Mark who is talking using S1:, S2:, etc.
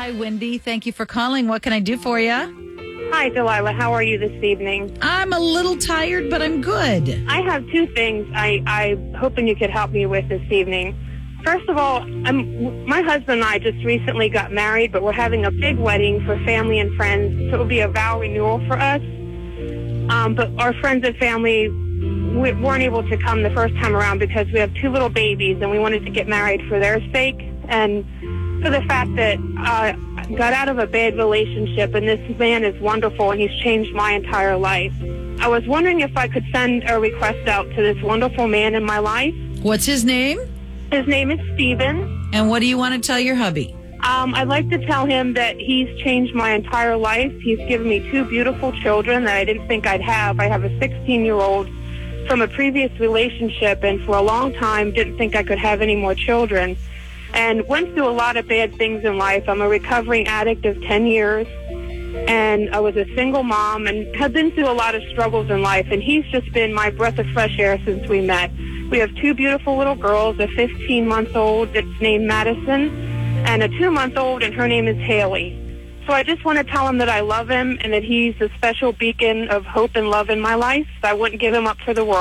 S1: Hi, Wendy. Thank you for calling. What can I do for you?
S2: Hi, Delilah. How are you this evening?
S1: I'm a little tired, but I'm good.
S2: I have two things I'm hoping you could help me with this evening. First of all, my husband and I just recently got married, but we're having a big wedding for family and friends, so it will be a vow renewal for us. But our friends and family weren't able to come the first time around because we have two little babies, and we wanted to get married for their sake and for the fact that I got out of a bad relationship, and this man is wonderful, and he's changed my entire life. I was wondering if I could send a request out to this wonderful man in my life.
S1: What's his name?
S2: His name is Steven.
S1: And what do you want to tell your hubby?
S2: I'd like to tell him that he's changed my entire life. He's given me two beautiful children that I didn't think I'd have. I have a 16-year-old from a previous relationship, and for a long time didn't think I could have any more children. And went through a lot of bad things in life. I'm a recovering addict of 10 years, and I was a single mom and have been through a lot of struggles in life, and he's just been my breath of fresh air since we met. We have two beautiful little girls, a 15-month-old that's named Madison, and a 2-month-old, and her name is Haley. So I just want to tell him that I love him and that he's a special beacon of hope and love in my life. I wouldn't give him up for the world.